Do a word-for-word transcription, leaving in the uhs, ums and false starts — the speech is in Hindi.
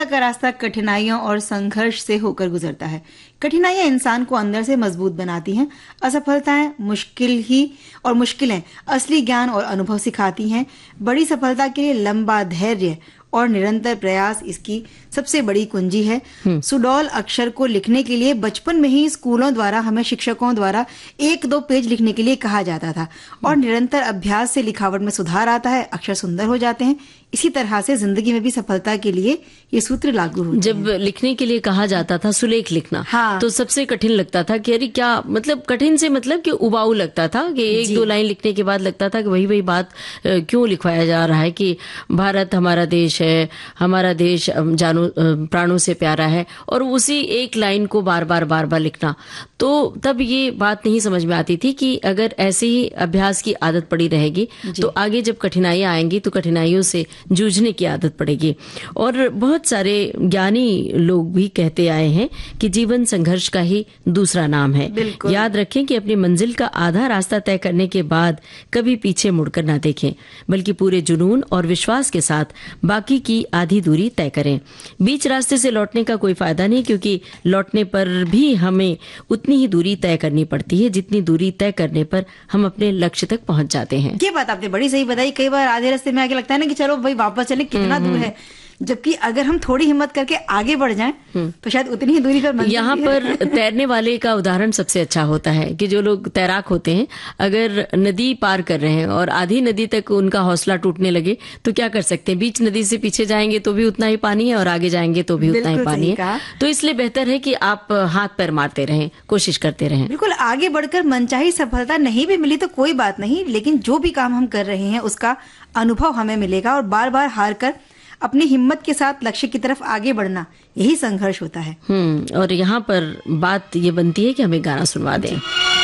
का रास्ता कठिनाइयों और संघर्ष से होकर गुजरता है। कठिनाइयां इंसान को अंदर से मजबूत बनाती हैं। असफलताएं मुश्किल ही और मुश्किलें असली ज्ञान और अनुभव सिखाती हैं। बड़ी सफलता के लिए लंबा धैर्य और निरंतर प्रयास इसकी सबसे बड़ी कुंजी है। सुडौल अक्षर को लिखने के लिए बचपन में ही स्कूलों द्वारा हमें शिक्षकों द्वारा एक दो पेज लिखने के लिए कहा जाता था और निरंतर अभ्यास से लिखावट में सुधार आता है, अक्षर सुंदर हो जाते हैं। इसी तरह से जिंदगी में भी सफलता के लिए ये सूत्र लागू होते हैं। जब लिखने के लिए कहा जाता था सुलेख लिखना, हाँ। तो सबसे कठिन लगता था कि अरे क्या मतलब, कठिन से मतलब कि उबाऊ लगता था कि एक दो लाइन लिखने के बाद लगता था कि वही वही बात क्यों लिखवाया जा रहा है कि भारत हमारा देश है, हमारा देश जानो प्राणों से प्यारा है, और उसी एक लाइन को बार बार बार बार लिखना। तो तब ये बात नहीं समझ में आती थी कि अगर ऐसे ही अभ्यास की आदत पड़ी रहेगी तो आगे जब कठिनाइयां आएंगी तो कठिनाइयों से जूझने की आदत पड़ेगी। और बहुत सारे ज्ञानी लोग भी कहते आए हैं कि जीवन संघर्ष का ही दूसरा नाम है। याद रखें कि अपनी मंजिल का आधा रास्ता तय करने के बाद कभी पीछे मुड़कर ना देखें, बल्कि पूरे जुनून और विश्वास के साथ बाकी की आधी दूरी तय करें। बीच रास्ते से लौटने का कोई फायदा नहीं, क्योंकि लौटने पर भी हमें उतनी ही दूरी तय करनी पड़ती है जितनी दूरी तय करने पर हम अपने लक्ष्य तक पहुंच जाते हैं। ये बात आपने बड़ी सही बताई। कई बार आधे रास्ते में आके लगता है ना कि चलो भाई वापस चले, कितना दूर है, जबकि अगर हम थोड़ी हिम्मत करके आगे बढ़ जाएं तो शायद उतनी ही दूरी पर मंजिल यहाँ पर तैरने वाले का उदाहरण सबसे अच्छा होता है कि जो लोग तैराक होते हैं, अगर नदी पार कर रहे हैं और आधी नदी तक उनका हौसला टूटने लगे तो क्या कर सकते हैं? बीच नदी से पीछे जाएंगे तो भी उतना ही पानी है और आगे जाएंगे तो भी उतना ही पानी है। तो इसलिए बेहतर है कि आप हाथ पैर मारते रहें, कोशिश करते रहें। बिल्कुल, आगे बढ़कर मनचाही सफलता नहीं भी मिली तो कोई बात नहीं, लेकिन जो भी काम हम कर रहे हैं उसका अनुभव हमें मिलेगा और बार बार हार कर अपनी हिम्मत के साथ लक्ष्य की तरफ आगे बढ़ना, यही संघर्ष होता है। हम्म और यहाँ पर बात ये बनती है कि हमें गाना सुनवा दें।